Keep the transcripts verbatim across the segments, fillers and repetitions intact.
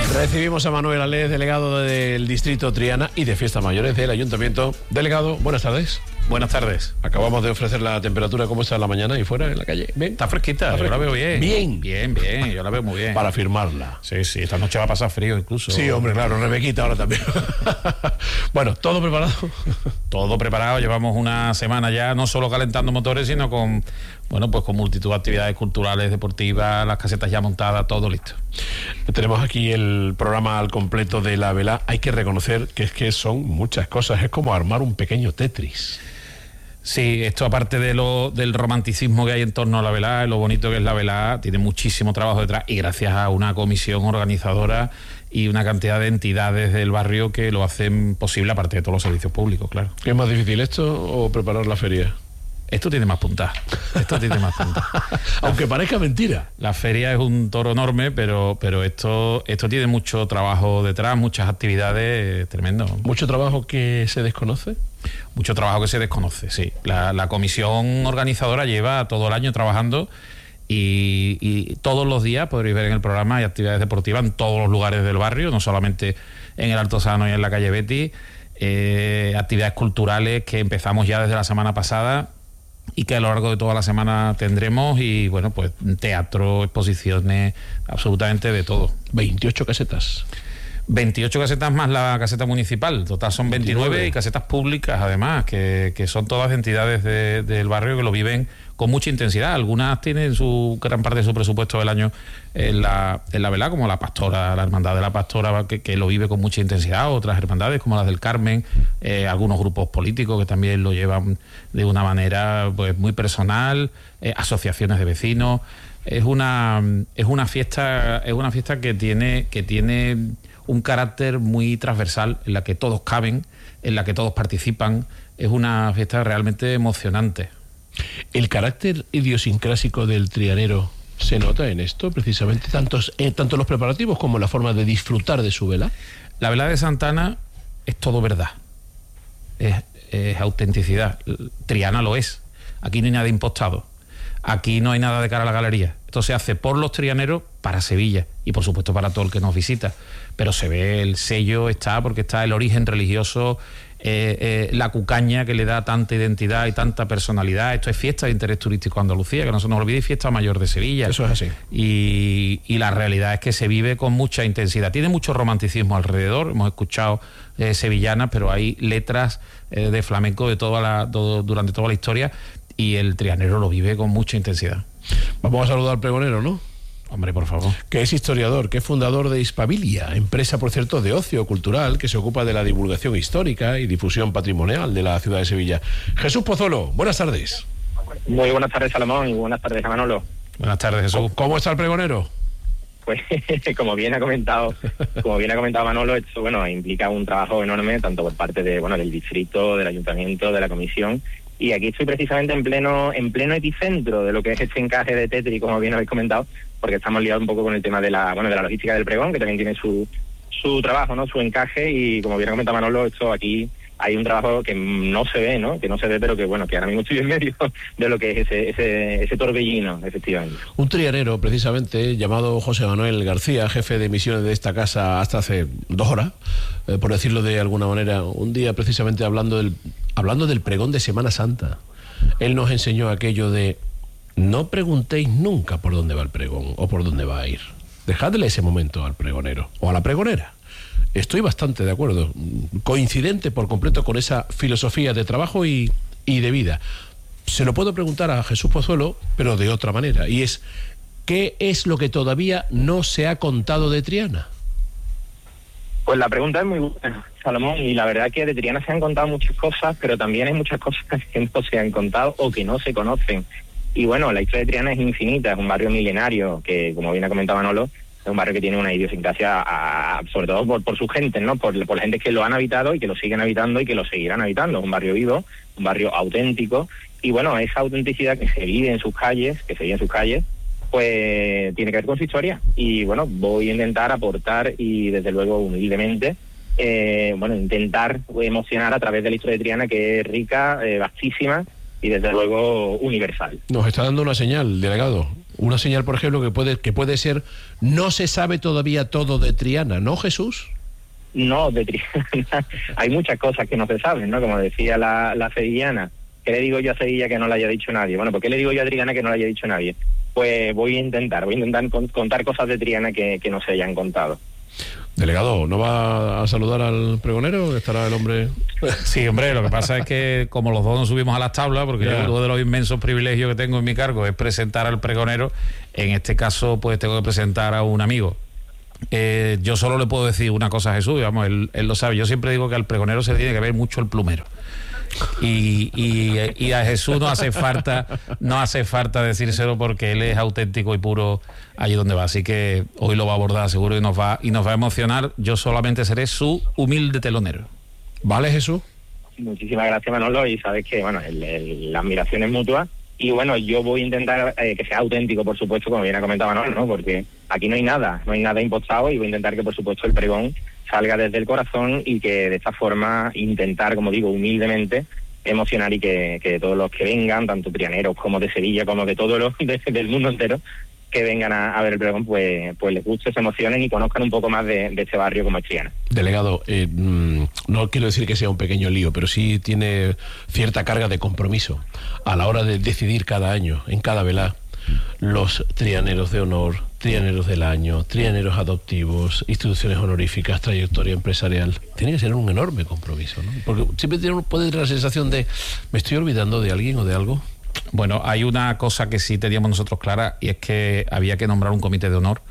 Recibimos a Manuel Alés, delegado del Distrito Triana y de Fiestas Mayores del Ayuntamiento. Delegado, buenas tardes. Buenas tardes. Acabamos de ofrecer la temperatura. ¿Cómo está en la mañana y fuera en la calle? ¿Bien? Está fresquita, ¿Está yo la veo fresquita? bien. Bien. Bien, bien, yo la veo muy bien. Para firmarla. Sí, sí, esta noche va a pasar frío incluso. Sí, hombre, claro, Rebequita ahora también. Bueno, ¿todo preparado? Todo preparado, llevamos una semana ya, no solo calentando motores, sino con, bueno, pues con multitud de actividades culturales, deportivas, las casetas ya montadas, todo listo. Tenemos aquí el programa al completo de la vela. Hay que reconocer que es que son muchas cosas, es como armar un pequeño Tetris. Sí, esto aparte de lo, del romanticismo que hay en torno a la velada, lo bonito que es la velada, tiene muchísimo trabajo detrás y gracias a una comisión organizadora y una cantidad de entidades del barrio que lo hacen posible, aparte de todos los servicios públicos, claro. ¿Es más difícil esto o preparar la feria? Esto tiene más punta. Esto tiene más punta. Aunque parezca mentira. La feria es un toro enorme, pero, pero esto, esto tiene mucho trabajo detrás, muchas actividades, eh, tremendo. ¿Mucho trabajo que se desconoce? Mucho trabajo que se desconoce, sí. La, la comisión organizadora lleva todo el año trabajando y, y todos los días podréis ver en el programa hay actividades deportivas en todos los lugares del barrio, no solamente en el Altozano y en la calle Betis, eh, actividades culturales que empezamos ya desde la semana pasada y que a lo largo de toda la semana tendremos y bueno, pues teatro, exposiciones, absolutamente de todo. veintiocho casetas. veintiocho casetas más la caseta municipal, total son veintinueve, veintinueve y casetas públicas además, que, que son todas entidades de, del barrio que lo viven con mucha intensidad. Algunas tienen su gran parte de su presupuesto del año en la, en la velada, como la Pastora, la Hermandad de la Pastora, que, que lo vive con mucha intensidad, otras hermandades como las del Carmen, eh, algunos grupos políticos que también lo llevan de una manera pues muy personal, eh, asociaciones de vecinos. Es una, es una fiesta, es una fiesta que tiene, que tiene un carácter muy transversal, en la que todos caben, en la que todos participan. Es una fiesta realmente emocionante. ¿El carácter idiosincrásico del trianero se nota en esto, precisamente, tantos, eh, tanto los preparativos como la forma de disfrutar de su vela? La vela de Santana es todo verdad, es, es autenticidad. Triana lo es. Aquí no hay nada impostado, aquí no hay nada de cara a la galería. Esto se hace por los trianeros para Sevilla y por supuesto para todo el que nos visita, pero se ve el sello, está porque está el origen religioso, eh, eh, la cucaña que le da tanta identidad y tanta personalidad. Esto es fiesta de interés turístico Andalucía, que no se nos olvide, fiesta mayor de Sevilla. Eso es así. Y, y la realidad es que se vive con mucha intensidad. Tiene mucho romanticismo alrededor, hemos escuchado eh, sevillanas, pero hay letras eh, de flamenco de toda la, todo, durante toda la historia, y el trianero lo vive con mucha intensidad. Vamos a saludar al pregonero, ¿no? Hombre, por favor. Que es historiador, que es fundador de Hispabilia, empresa, por cierto, de ocio cultural, que se ocupa de la divulgación histórica y difusión patrimonial de la ciudad de Sevilla. Jesús Pozuelo, buenas tardes. Muy buenas tardes, Salomón, y buenas tardes a Manolo. Buenas tardes, Jesús. ¿Cómo está el pregonero? Pues, como bien ha comentado, como bien ha comentado Manolo, esto, bueno, implica un trabajo enorme, tanto por parte de, bueno, del distrito, del ayuntamiento, de la comisión. Y aquí estoy precisamente en pleno en pleno epicentro de lo que es este encaje de Tetris, como bien habéis comentado, porque estamos liados un poco con el tema de la bueno de la logística del pregón, que también tiene su su trabajo, ¿no? Su encaje, y como bien ha comentado Manolo, esto aquí hay un trabajo que no se ve, ¿no? Que no se ve, pero que bueno, que ahora mismo estoy en medio de lo que es ese ese, ese torbellino, efectivamente. Un trianero, precisamente, llamado José Manuel García, jefe de misiones de esta casa hasta hace dos horas, eh, por decirlo de alguna manera, un día precisamente hablando del hablando del pregón de Semana Santa. Él nos enseñó aquello de: no preguntéis nunca por dónde va el pregón o por dónde va a ir. Dejadle ese momento al pregonero o a la pregonera. Estoy bastante de acuerdo, coincidente por completo con esa filosofía de trabajo y, y de vida. Se lo puedo preguntar a Jesús Pozuelo, pero de otra manera, y es: ¿qué es lo que todavía no se ha contado de Triana? Pues la pregunta es muy buena, Salomón, y la verdad es que de Triana se han contado muchas cosas, pero también hay muchas cosas que no se han contado o que no se conocen. Y bueno, la historia de Triana es infinita, es un barrio milenario que, como bien ha comentado Manolo, es un barrio que tiene una idiosincrasia, a, sobre todo por, por su gente, ¿no? Por, por la gente que lo han habitado y que lo siguen habitando y que lo seguirán habitando. Es un barrio vivo, un barrio auténtico, y bueno, esa autenticidad que se vive en sus calles, que se vive en sus calles, pues tiene que ver con su historia. Y bueno, voy a intentar aportar y desde luego humildemente, eh, bueno, intentar emocionar a través de la historia de Triana, que es rica, eh, vastísima y desde luego universal. Nos está dando una señal, delegado. Una señal, por ejemplo, que puede, que puede ser, no se sabe todavía todo de Triana, ¿no, Jesús? No, de Triana hay muchas cosas que no se saben, ¿no? Como decía la, la sevillana, ¿qué le digo yo a Sevilla que no le haya dicho nadie? Bueno, ¿por qué le digo yo a Triana que no le haya dicho nadie? Pues voy a intentar, voy a intentar con, contar cosas de Triana que, que no se hayan contado. Delegado, ¿no va a saludar al pregonero? ¿Estará el hombre...? Sí, hombre, lo que pasa es que como los dos nos subimos a las tablas, porque yeah. yo uno de los inmensos privilegios que tengo en mi cargo es presentar al pregonero, en este caso pues tengo que presentar a un amigo. Eh, yo solo le puedo decir una cosa a Jesús, vamos, él, él lo sabe. Yo siempre digo que al pregonero se tiene que ver mucho el plumero. Y, y, y a Jesús no hace falta no hace falta decírselo porque él es auténtico y puro allí donde va, así que hoy lo va a abordar seguro y nos va y nos va a emocionar. Yo solamente seré su humilde telonero. ¿Vale, Jesús? Muchísimas gracias, Manolo, y sabes que bueno, el, el, la admiración es mutua y bueno, yo voy a intentar eh, que sea auténtico, por supuesto, como bien ha comentado Manolo, ¿no? Porque aquí no hay nada, no hay nada impostado y voy a intentar que por supuesto el pregón salga desde el corazón y que de esta forma intentar, como digo, humildemente emocionar y que, que todos los que vengan, tanto trianeros como de Sevilla, como de todos los de, del mundo entero, que vengan a, a ver el pregón, pues, pues les guste, se emocionen y conozcan un poco más de, de este barrio como es Triana. Delegado, eh, no quiero decir que sea un pequeño lío, pero sí tiene cierta carga de compromiso a la hora de decidir cada año, en cada velá, los trianeros de honor, trianeros del año, trianeros adoptivos, instituciones honoríficas, trayectoria empresarial. Tiene que ser un enorme compromiso, ¿no? Porque siempre tiene, puede tener la sensación de, ¿me estoy olvidando de alguien o de algo? Bueno, hay una cosa que sí teníamos nosotros clara, y es que había que nombrar un comité de honor,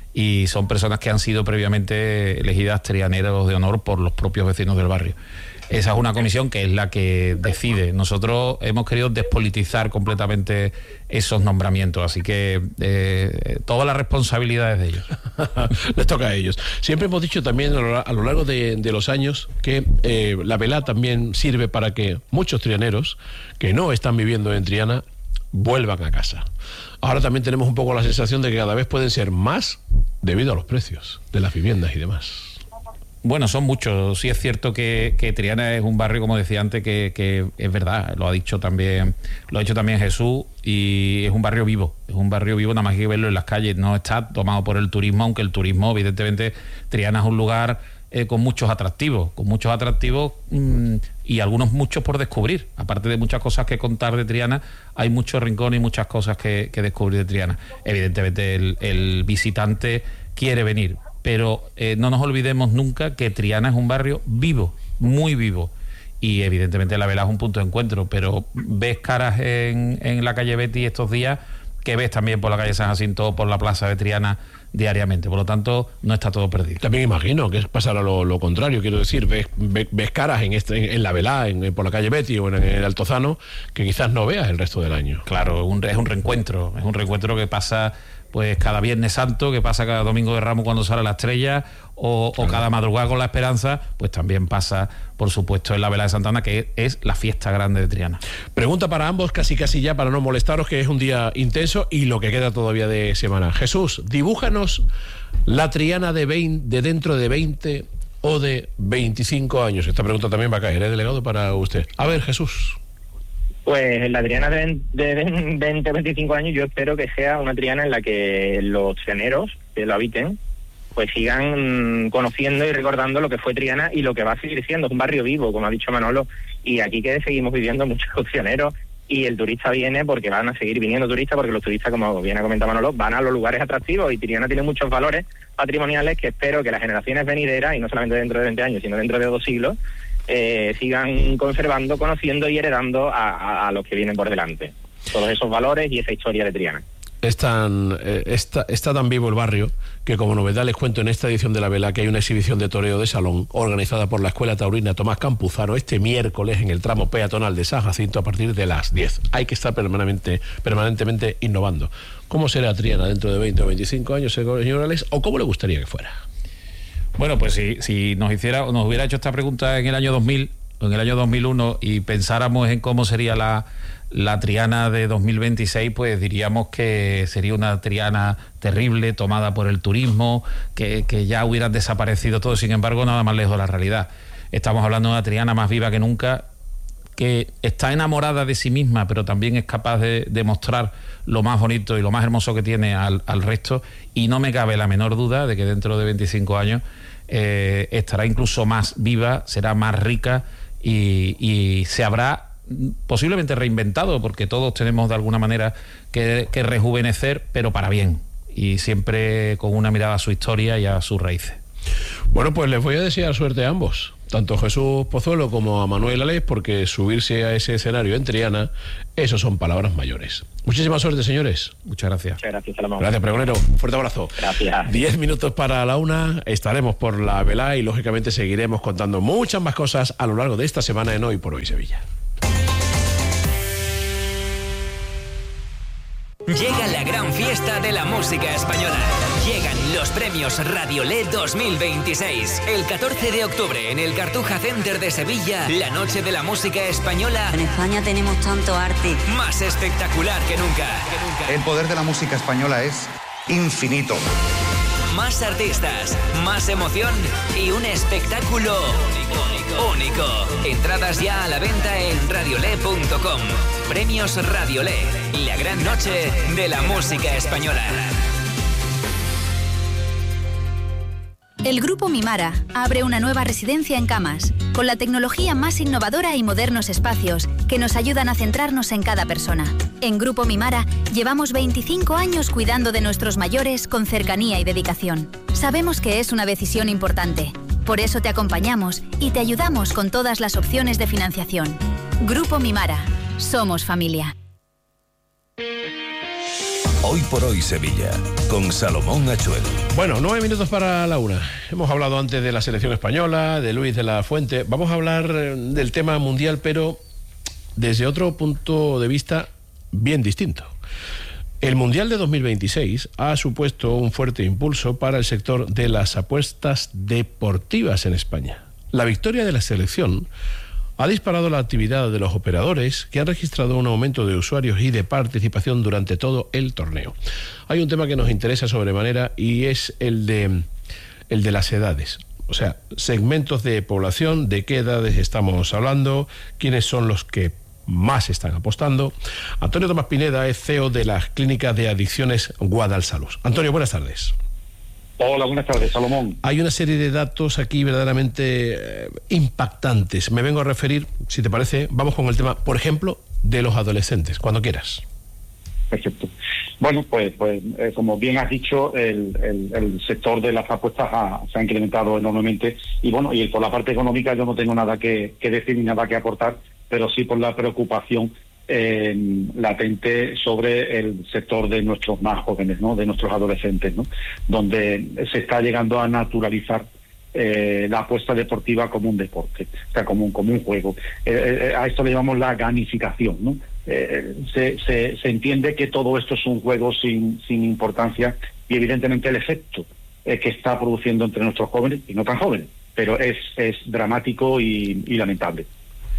y son personas que han sido previamente elegidas trianeros de honor por los propios vecinos del barrio. Esa es una comisión que es la que decide. Nosotros hemos querido despolitizar completamente esos nombramientos, así que eh, toda la responsabilidad es de ellos. Les toca a ellos. Siempre hemos dicho también a lo largo de, de los años que eh, la velá también sirve para que muchos trianeros que no están viviendo en Triana vuelvan a casa. Ahora también tenemos un poco la sensación de que cada vez pueden ser más debido a los precios de las viviendas y demás. Bueno, son muchos. Sí es cierto que, que Triana es un barrio, como decía antes, que, que es verdad, lo ha dicho también, lo ha dicho también Jesús, y es un barrio vivo, es un barrio vivo, nada más que verlo en las calles, no está tomado por el turismo, aunque el turismo, evidentemente, Triana es un lugar eh, con muchos atractivos, con muchos atractivos mmm, y algunos muchos por descubrir. Aparte de muchas cosas que contar de Triana, hay muchos rincones y muchas cosas que, que descubrir de Triana. Evidentemente el, el visitante quiere venir, pero eh, no nos olvidemos nunca que Triana es un barrio vivo, muy vivo, y evidentemente la velá es un punto de encuentro, pero ves caras en, en la calle Betty estos días que ves también por la calle San Jacinto o por la plaza de Triana diariamente, por lo tanto no está todo perdido. También imagino que pasará lo, lo contrario, quiero decir, ves, ves, ves caras en, este, en, en la velá, en, por la calle Betty o en, en el Altozano, que quizás no veas el resto del año. Claro, un, es un reencuentro, es un reencuentro que pasa pues cada Viernes Santo, que pasa cada Domingo de Ramos cuando sale la estrella, o, claro. o cada madrugada con la Esperanza, pues también pasa, por supuesto, en la velá de Santa Ana, que es la fiesta grande de Triana. Pregunta para ambos, casi casi ya, para no molestaros, que es un día intenso y lo que queda todavía de semana. Jesús, dibújanos la Triana de, veinte, de dentro de veinte o de veinticinco años. Esta pregunta también va a caer, ¿eh, delegado? Para usted. A ver, Jesús. Pues la Triana de veinte, veinticinco años yo espero que sea una Triana en la que los trianeros que lo habiten pues sigan conociendo y recordando lo que fue Triana y lo que va a seguir siendo. Es un barrio vivo, como ha dicho Manolo, y aquí que seguimos viviendo muchos trianeros y el turista viene porque van a seguir viniendo turistas, porque los turistas, como bien ha comentado Manolo, van a los lugares atractivos y Triana tiene muchos valores patrimoniales que espero que las generaciones venideras, y no solamente dentro de veinte años, sino dentro de dos siglos, Eh, sigan conservando, conociendo y heredando a, a, a los que vienen por delante. Todos esos valores y esa historia de Triana. Es tan, eh, está, está tan vivo el barrio que, como novedad, les cuento en esta edición de la velá que hay una exhibición de toreo de salón organizada por la Escuela Taurina Tomás Campuzano este miércoles en el tramo peatonal de San Jacinto a partir de las diez. Hay que estar permanentemente, permanentemente innovando. ¿Cómo será Triana dentro de veinte o veinticinco años, señor Alex? ¿O cómo le gustaría que fuera? Bueno, pues si, si nos hiciera, nos hubiera hecho esta pregunta en el año dos mil, o en el año dos mil uno, y pensáramos en cómo sería la, la Triana de dos mil veintiséis, pues diríamos que sería una Triana terrible, tomada por el turismo, que, que ya hubieran desaparecido todo. Sin embargo, nada más lejos de la realidad. Estamos hablando de una Triana más viva que nunca, que está enamorada de sí misma, pero también es capaz de, de mostrar lo más bonito y lo más hermoso que tiene al, al resto, y no me cabe la menor duda de que dentro de veinticinco años eh, estará incluso más viva, será más rica y, y se habrá posiblemente reinventado, porque todos tenemos de alguna manera que, que rejuvenecer, pero para bien, y siempre con una mirada a su historia y a sus raíces. Bueno, pues les voy a desear suerte a ambos, tanto a Jesús Pozuelo como a Manuel Alés, porque subirse a ese escenario en Triana, eso son palabras mayores. Muchísima suerte, señores. Muchas gracias. Muchas gracias, Salomón. Gracias, pregonero. Fuerte abrazo. Gracias. Diez minutos para la una, estaremos por la velá y lógicamente seguiremos contando muchas más cosas a lo largo de esta semana en Hoy por Hoy Sevilla. Llega la gran fiesta de la música española. Llegan los premios Radiolé dos mil veintiséis. El catorce de octubre en el Cartuja Center de Sevilla, la noche de la música española. En España tenemos tanto arte. Más espectacular que nunca. Que nunca. El poder de la música española es infinito. Más artistas, más emoción y un espectáculo único. único. Entradas ya a la venta en radiolé punto com. Premios Radiolé, la gran noche de la música española. El Grupo Mimara abre una nueva residencia en Camas, con la tecnología más innovadora y modernos espacios que nos ayudan a centrarnos en cada persona. En Grupo Mimara llevamos veinticinco años cuidando de nuestros mayores con cercanía y dedicación. Sabemos que es una decisión importante, por eso te acompañamos y te ayudamos con todas las opciones de financiación. Grupo Mimara, somos familia. Hoy por Hoy Sevilla, con Salomón Achuel. Bueno, nueve minutos para la una. Hemos hablado antes de la selección española, de Luis de la Fuente. Vamos a hablar del tema mundial, pero desde otro punto de vista bien distinto. El Mundial de dos mil veintiséis ha supuesto un fuerte impulso para el sector de las apuestas deportivas en España. La victoria de la selección ha disparado la actividad de los operadores, que han registrado un aumento de usuarios y de participación durante todo el torneo. Hay un tema que nos interesa sobremanera y es el de, el de las edades. O sea, segmentos de población, de qué edades estamos hablando, quiénes son los que más están apostando. Antonio Tomás Pineda es C E O de las clínicas de adicciones Guadalsalud. Antonio, buenas tardes. Hola, buenas tardes, Salomón. Hay una serie de datos aquí verdaderamente eh, impactantes. Me vengo a referir, si te parece, vamos con el tema, por ejemplo, de los adolescentes, cuando quieras. Perfecto. Bueno, pues, pues eh, como bien has dicho, el, el, el sector de las apuestas ha, se ha incrementado enormemente y bueno, y por la parte económica yo no tengo nada que, que decir ni nada que aportar, pero sí por la preocupación Eh, latente sobre el sector de nuestros más jóvenes, ¿no? De nuestros adolescentes, ¿no? Donde se está llegando a naturalizar eh, la apuesta deportiva como un deporte, o sea, como un, como un juego. Eh, eh, a esto le llamamos la gamificación, ¿no? Eh, se, se, se entiende que todo esto es un juego sin, sin importancia y evidentemente el efecto eh, que está produciendo entre nuestros jóvenes y no tan jóvenes, pero es, es dramático y, y lamentable.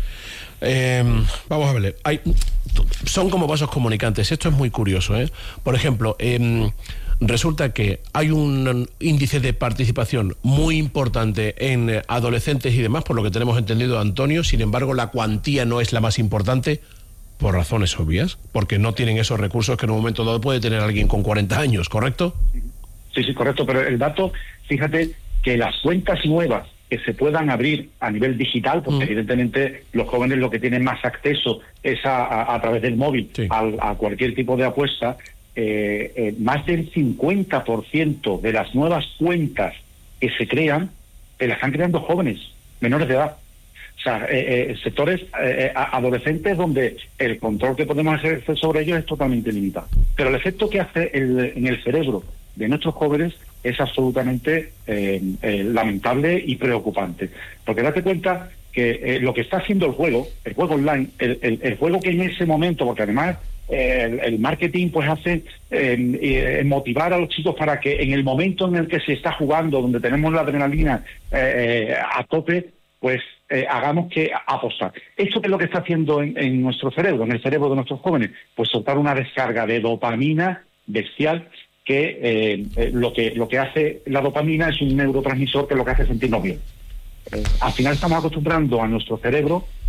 Eh, vamos a ver, hay, son como vasos comunicantes. Esto es muy curioso, ¿eh? Por ejemplo, eh, resulta que hay un índice de participación muy importante en adolescentes y demás, por lo que tenemos entendido, Antonio. Sin embargo, la cuantía no es la más importante, por razones obvias, porque no tienen esos recursos que en un momento dado puede tener alguien con cuarenta años, ¿correcto? Sí, sí, correcto, pero el dato, fíjate que las cuentas nuevas que se puedan abrir a nivel digital, porque mm. evidentemente los jóvenes lo que tienen más acceso es a, a, a través del móvil, sí. a, a cualquier tipo de apuesta, eh, eh, más del cincuenta por ciento de las nuevas cuentas que se crean, eh, las están creando jóvenes, menores de edad. O sea, eh, eh, sectores eh, adolescentes donde el control que podemos ejercer sobre ellos es totalmente limitado. Pero el efecto que hace el, en el cerebro de nuestros jóvenes es absolutamente eh, eh, lamentable y preocupante. Porque date cuenta que eh, lo que está haciendo el juego, el juego online, el, el, el juego que en ese momento, porque además eh, el, el marketing pues hace eh, eh, motivar a los chicos para que en el momento en el que se está jugando, donde tenemos la adrenalina eh, eh, a tope, pues eh, hagamos que apostar. ¿Esto qué es lo que está haciendo en, en nuestro cerebro, en el cerebro de nuestros jóvenes? Pues soltar una descarga de dopamina bestial, que eh, eh, lo que lo que hace la dopamina es un neurotransmisor que lo que hace es sentirnos bien. Eh, al final estamos acostumbrando a nuestro cerebro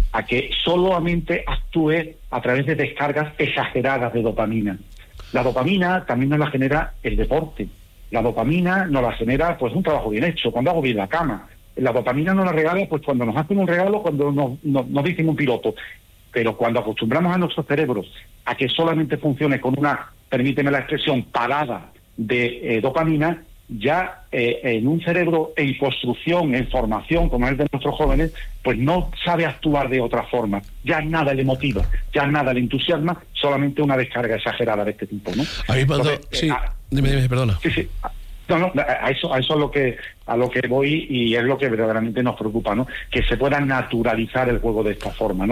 a que solamente actúe a través de descargas exageradas de dopamina. La dopamina también nos la genera el deporte. La dopamina nos la genera pues un trabajo bien hecho, cuando hago bien la cama. La dopamina nos la regala pues cuando nos hacen un regalo, cuando nos, nos, nos dicen un piropo. Pero cuando acostumbramos a nuestros cerebros a que solamente funcione con una, permíteme la expresión, parada de eh, dopamina, ya eh, en un cerebro en construcción, en formación, como es el de nuestros jóvenes, pues no sabe actuar de otra forma. Ya nada le motiva, ya nada le entusiasma, solamente una descarga exagerada de este tipo, ¿no? Ahí cuando... Entonces, sí, eh, a, dime, dime, perdona. Sí, sí. No, no, a eso, a eso es lo que, a lo que voy y es lo que verdaderamente nos preocupa, ¿no? Que se pueda naturalizar el juego de esta forma, ¿no?